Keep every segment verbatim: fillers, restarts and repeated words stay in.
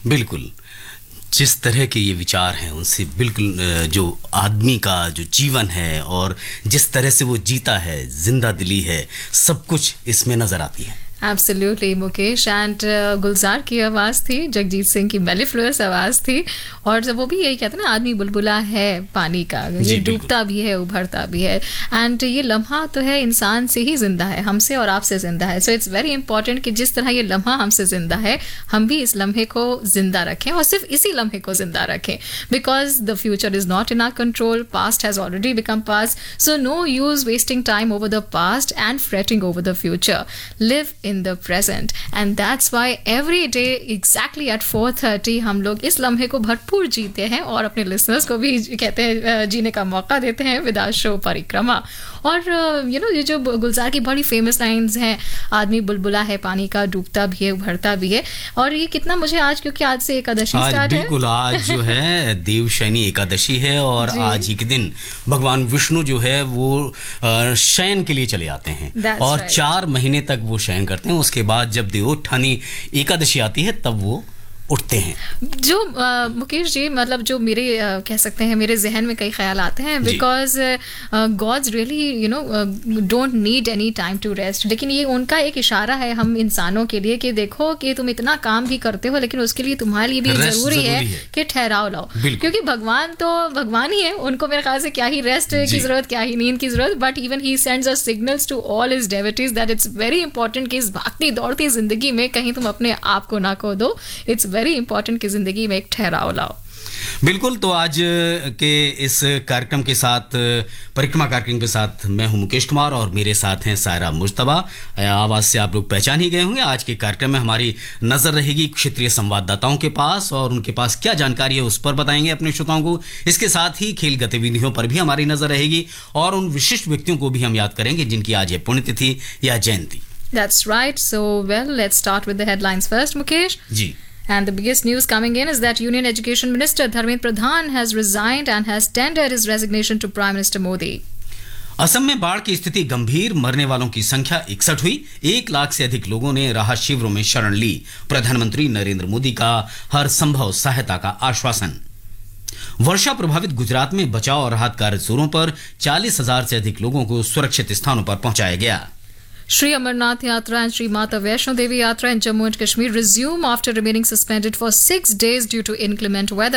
बिल्कुल, जिस तरह के ये विचार हैं उनसे बिल्कुल अ, जो आदमी का जो जीवन है और जिस तरह से वो जीता है, जिंदा दिली है, सब कुछ इसमें नजर आती है। एब्सोल्युटली मुकेश एंड गुलजार की आवाज़ थी, जगजीत सिंह की मेलिफ्लुअस आवाज़ थी, और जब वो भी यही कहते हैं ना, आदमी बुलबुला है पानी का, ये डूबता भी है उभरता भी है, एंड ये लम्हा तो है इंसान से ही जिंदा है, हमसे और आपसे जिंदा है। सो इट्स वेरी इंपॉर्टेंट कि जिस तरह ये लम्हा हमसे जिंदा है, हम भी इस लम्हे को जिंदा रखें और सिर्फ इसी लम्हे को जिंदा रखें, because the future is not in our control, past has already become past, so no use wasting time over the past and fretting over the future, live in the present, and that's why every day exactly at four thirty हम लोग इस लम्हे को भरपूर जीते हैं और अपने लिसनर्स को भी कहते हैं जीने का मौका देते हैं विद आवर शो परिक्रमा। और यू नो ये जो गुलजार की बड़ी फेमस लाइंस हैं, आदमी बुलबुला है पानी का, डूबता भी है उभरता भी है, और ये कितना मुझे आज, क्योंकि आज से एकादशी स्टार्ट है, बिल्कुल आज जो है देवशयनी एकादशी है और आज ही के दिन भगवान विष्णु जो है वो शयन के लिए चले आते हैं और right. चार महीने तक वो शयन करते हैं। उसके बाद जब देवोत्थानी एकादशी आती है तब वो उठते हैं। जो uh, मुकेश जी, मतलब जो मेरे uh, कह सकते हैं मेरे जहन में कई ख्याल आते हैं, because God's really you know don't need any time to rest, लेकिन ये उनका एक इशारा है हम इंसानों के लिए कि देखो कि तुम इतना काम भी करते हो, लेकिन उसके लिए तुम्हारे लिए भी जरूरी, जरूरी है, है कि ठहराव लाओ, क्योंकि भगवान तो भगवान ही है, उनको मेरे ख्याल से क्या ही रेस्ट की जरूरत, क्या ही नींद की जरूरत, but even he sends us signals to all his डेवोटीज that it's very important कि इस भागती दौड़ती जिंदगी में कहीं तुम अपने आप को ना खो दो, इट्स वेरी इंपॉर्टेंट कि जिंदगी में एक ठहराव लाओ। बिल्कुल, तो आज के इस कार्यक्रम के साथ, परिक्रमा कार्यक्रम के साथ मैं हूं मुकेश कुमार और मेरे साथ हैं सायरा मुज्तबा। आवाज़ से आप लोग पहचान ही गए होंगे। आज के कार्यक्रम में हमारी नज़र रहेगी क्षेत्रीय संवाददाताओं के पास और उनके पास क्या जानकारी है उस पर बताएंगे अपने श्रोताओं को। इसके साथ ही खेल गतिविधियों पर भी हमारी नज़र रहेगी और उन विशिष्ट व्यक्तियों को भी हम याद करेंगे जिनकी आज है पुण्यतिथि या जयंती। That's right. So, well, let's start with the headlines first, Mukesh. Ji. And the biggest news coming in is that Union Education Minister Dharmendra Pradhan has resigned and has tendered his resignation to Prime Minister Modi. Assam में बाढ़ की स्थिति गंभीर, मरने वालों की संख्या इकसठ हुई, एक लाख से अधिक लोगों ने राहत शिविरों में शरण ली। प्रधानमंत्री नरेंद्र मोदी का हर संभव सहायता का आश्वासन। वर्षा प्रभावित गुजरात में बचाव और राहत कार्य जोरों पर, चालीस हजार से अधिक लोगों को सुरक्षित स्थानों पर पहुंचाया गया। Sri Amarnath Yatra and Sri Mata Vaishno Devi Yatra in Jammu and Kashmir resume after remaining suspended for six days due to inclement weather.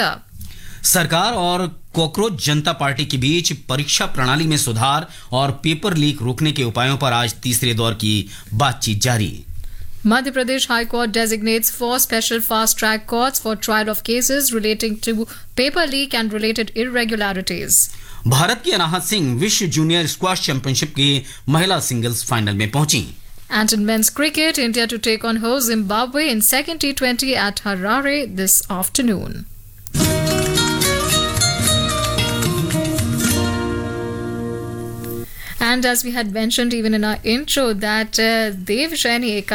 सरकार और कॉकरोच जनता पार्टी के बीच परीक्षा प्रणाली में सुधार और पेपर लीक रोकने के उपायों पर आज तीसरे दौर की बातचीत जारी। Madhya Pradesh High Court designates four special fast-track courts for trial of cases relating to paper leak and related irregularities. Bharat की अनाहत सिंह विश्व जूनियर स्क्वैश चैंपियनशिप की महिला सिंगल्स फाइनल में पहुंची। And in men's cricket, India to take on host Zimbabwe in second T twenty at Harare this afternoon. And as we had mentioned even in our intro that uh, Dev Shayani